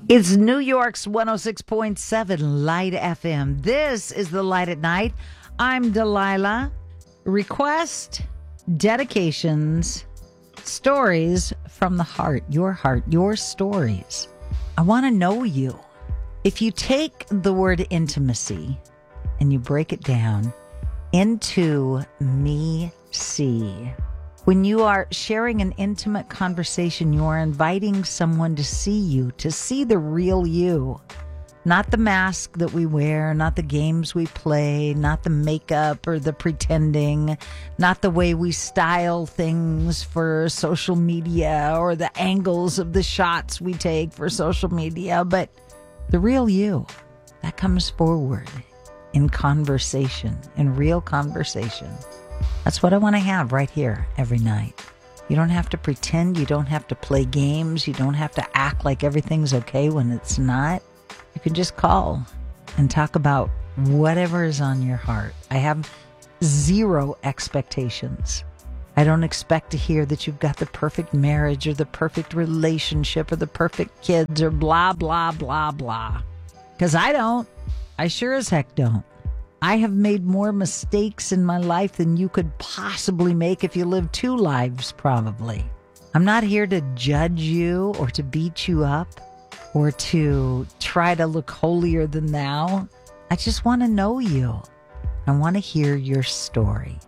It's New York's 106.7 Light FM. This is the Light at Night. I'm Delilah. Request, dedications, stories from the heart, your stories. I want to know you. If you take the word intimacy and you break it down into me, see. When you are sharing an intimate conversation, you are inviting someone to see you, to see the real you. Not the mask that we wear, not the games we play, not the makeup or the pretending, not the way we style things for social media or the angles of the shots we take for social media, but the real you. That comes forward in conversation, in real conversation. That's what I want to have right here every night. You don't have to pretend. You don't have to play games. You don't have to act like everything's okay when it's not. You can just call and talk about whatever is on your heart. I have zero expectations. I don't expect to hear that you've got the perfect marriage or the perfect relationship or the perfect kids or blah, blah, blah, blah. Because I don't. I sure as heck don't. I have made more mistakes in my life than you could possibly make if you lived two lives, probably. I'm not here to judge you or to beat you up or to try to look holier than thou. I just want to know you. I want to hear your story.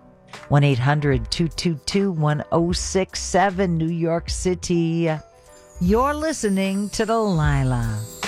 1-800-222-1067, New York City. You're listening to Delilah.